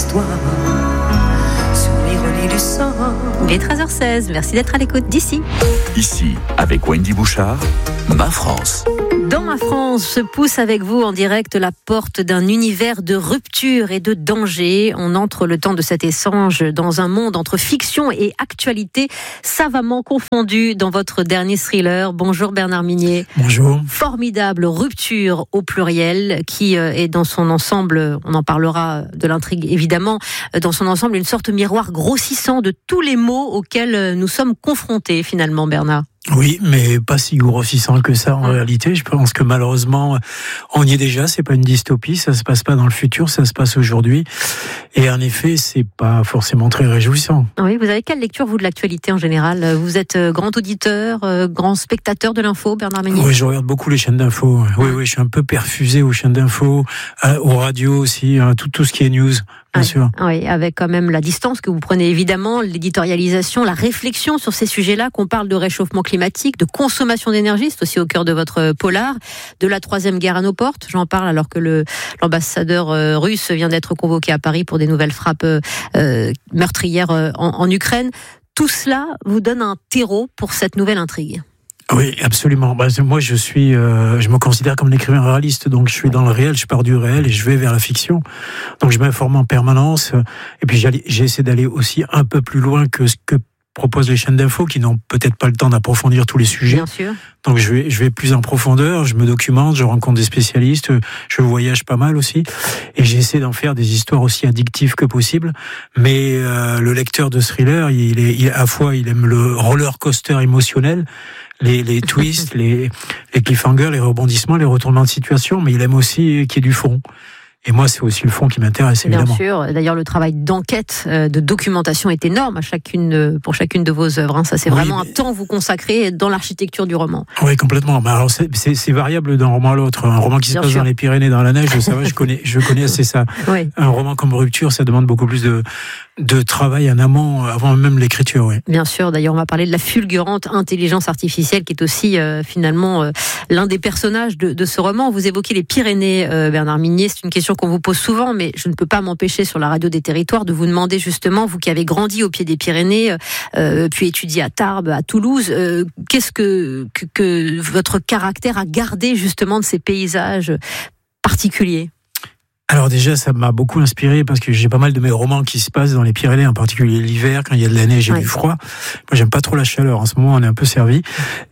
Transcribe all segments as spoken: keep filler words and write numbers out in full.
histoire sur les relais du sang. Il est treize heures seize, merci d'être à l'écoute d'ici. Ici, avec Wendy Bouchard, Ma France. Dans Ma France, je pousse avec vous en direct la porte d'un univers de rupture et de danger. On entre le temps de cet échange dans un monde entre fiction et actualité, savamment confondu dans votre dernier thriller. Bonjour Bernard Minier. Bonjour. Formidable rupture au pluriel qui est dans son ensemble, on en parlera de l'intrigue évidemment, dans son ensemble une sorte de miroir grossissant de tous les maux auxquels nous sommes confrontés finalement, Bernard. Oui, mais pas si grossissant que ça en mmh. réalité. Je pense que malheureusement, on y est déjà. C'est pas une dystopie. Ça se passe pas dans le futur. Ça se passe aujourd'hui. Et en effet, c'est pas forcément très réjouissant. Oui, vous avez quelle lecture vous de l'actualité en général ? Vous êtes grand auditeur, grand spectateur de l'info, Bernard Minier ? Oui, je regarde beaucoup les chaînes d'info. Oui, oui, je suis un peu perfusé aux chaînes d'info, aux radios aussi, tout tout ce qui est news. Bien oui, sûr. Oui, avec quand même la distance que vous prenez évidemment, l'éditorialisation, la réflexion sur ces sujets-là, qu'on parle de réchauffement climatique, de consommation d'énergie, c'est aussi au cœur de votre polar, de la troisième guerre à nos portes. J'en parle alors que le, l'ambassadeur euh, russe vient d'être convoqué à Paris pour des nouvelles frappes euh, meurtrières euh, en, en Ukraine. Tout cela vous donne un terreau pour cette nouvelle intrigue. Oui, absolument. Bah, moi, je suis, euh, je me considère comme un écrivain réaliste, donc je suis dans le réel, je pars du réel et je vais vers la fiction. Donc, je m'informe en permanence. Et puis, j'essaie d'aller aussi un peu plus loin que ce que proposent les chaînes d'infos, qui n'ont peut-être pas le temps d'approfondir tous les sujets. Bien sûr. Donc, je vais, je vais plus en profondeur, je me documente, je rencontre des spécialistes, je voyage pas mal aussi, et j'essaie d'en faire des histoires aussi addictives que possible. Mais euh, le lecteur de thriller, il est, il, à la fois, il aime le roller coaster émotionnel, les, les twists, les, les cliffhangers, les rebondissements, les retournements de situation, mais il aime aussi qu'il y ait du fond. Et moi, c'est aussi le fond qui m'intéresse, évidemment. Bien sûr. D'ailleurs, le travail d'enquête, de documentation est énorme à chacune, pour chacune de vos œuvres. Ça, c'est oui, vraiment mais... un temps vous consacrez dans l'architecture du roman. Oui, complètement. Mais alors, c'est, c'est, c'est variable d'un roman à l'autre. Un roman qui se Bien passe sûr. dans les Pyrénées, dans la neige, ça va, je connais, je connais assez ça. Oui. Un roman comme Rupture, ça demande beaucoup plus de, de travail en amont, avant même l'écriture. Oui. Bien sûr. D'ailleurs, on va parler de la fulgurante intelligence artificielle, qui est aussi euh, finalement euh, l'un des personnages de, de ce roman. Vous évoquez les Pyrénées, euh, Bernard Minier. C'est une question qu'on vous pose souvent, mais je ne peux pas m'empêcher sur la radio des territoires de vous demander justement, vous qui avez grandi au pied des Pyrénées, euh, puis étudié à Tarbes, à Toulouse, euh, qu'est-ce que, que, que votre caractère a gardé justement de ces paysages particuliers ? Alors déjà, ça m'a beaucoup inspiré parce que j'ai pas mal de mes romans qui se passent dans les Pyrénées, en particulier l'hiver, quand il y a de la neige et ouais. du froid. Moi, j'aime pas trop la chaleur. En ce moment, on est un peu servi.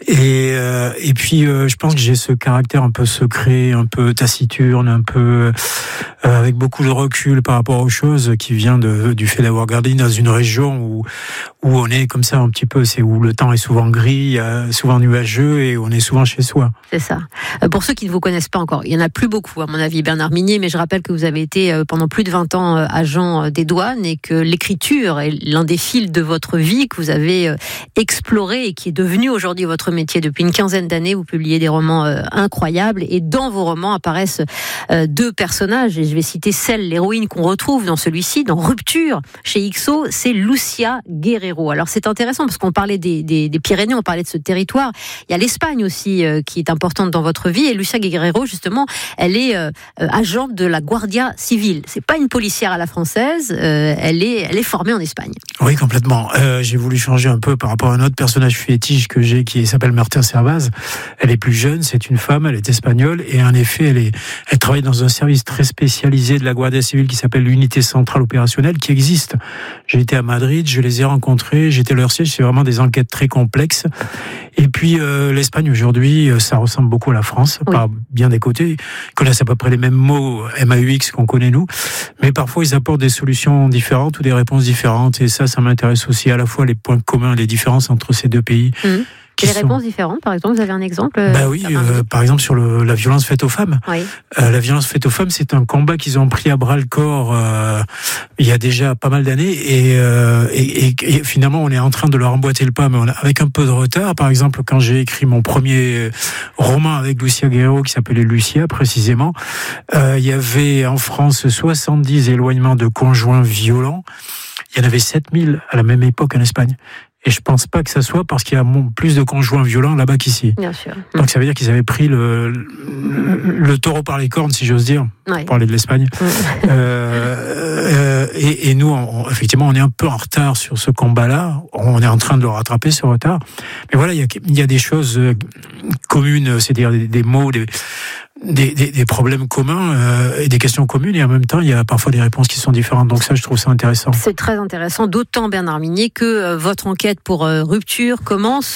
Et euh, et puis, euh, je pense que j'ai ce caractère un peu secret, un peu taciturne, un peu euh, avec beaucoup de recul par rapport aux choses, qui vient de du fait d'avoir gardé dans une région où où on est comme ça un petit peu, c'est où le temps est souvent gris, souvent nuageux, et on est souvent chez soi. C'est ça. Pour ceux qui ne vous connaissent pas encore, il y en a plus beaucoup, à mon avis, Bernard Minier, mais je rappelle que vous avez été pendant plus de vingt ans agent des douanes et que l'écriture est l'un des fils de votre vie que vous avez exploré et qui est devenu aujourd'hui votre métier. Depuis une quinzaine d'années, vous publiez des romans incroyables et dans vos romans apparaissent deux personnages, et je vais citer celle, l'héroïne qu'on retrouve dans celui-ci, dans Rupture, chez X O, c'est Lucia Guerrero. Alors c'est intéressant parce qu'on parlait des, des, des Pyrénées, on parlait de ce territoire. Il y a l'Espagne aussi euh, qui est importante dans votre vie, et Lucia Guerrero, justement, elle est euh, agente de la Guardia Civile. C'est pas une policière à la française, euh, elle est, elle est formée en Espagne. Oui, complètement. Euh, j'ai voulu changer un peu par rapport à un autre personnage fétiche que j'ai, qui s'appelle Marta Servaz. Elle est plus jeune, c'est une femme, elle est espagnole, et en effet, elle est, elle travaille dans un service très spécialisé de la Guardia Civile qui s'appelle l'unité centrale opérationnelle, qui existe. J'ai été à Madrid, je les ai rencontrés, j'étais leur siège, c'est vraiment des enquêtes très complexes. Et puis euh, l'Espagne aujourd'hui, ça ressemble beaucoup à la France, oui. par bien des côtés. Ils connaissent à peu près les mêmes mots M A U X qu'on connaît nous, mais parfois ils apportent des solutions différentes ou des réponses différentes. Et ça, ça m'intéresse aussi, à la fois les points communs, les différences entre ces deux pays. Mmh. Des sont... réponses différentes, par exemple, vous avez un exemple euh, Bah oui, euh, par exemple sur le, la violence faite aux femmes. Oui. Euh, la violence faite aux femmes, c'est un combat qu'ils ont pris à bras le corps euh, il y a déjà pas mal d'années, et, euh, et, et, et finalement on est en train de leur emboîter le pas, mais on a, avec un peu de retard. Par exemple, quand j'ai écrit mon premier roman avec Lucia Guerrero, qui s'appelait Lucia précisément, euh, il y avait en France soixante-dix éloignements de conjoints violents. Il y en avait sept mille à la même époque en Espagne. Et je pense pas que ça soit parce qu'il y a plus de conjoints violents là-bas qu'ici. Bien sûr. Donc ça veut dire qu'ils avaient pris le, le, le taureau par les cornes, si j'ose dire, Ouais. pour parler de l'Espagne. Ouais. Euh, euh, et, et nous, on, effectivement, on est un peu en retard sur ce combat-là. On est en train de le rattraper, ce retard. Mais voilà, il y a, il y a des choses communes, c'est-à-dire des, des mots, des, des, des, des problèmes communs euh, et des questions communes. Et en même temps, il y a parfois des réponses qui sont différentes. Donc ça, je trouve ça intéressant. C'est très intéressant, d'autant Bernard Minier que euh, votre enquête pour euh, rupture commence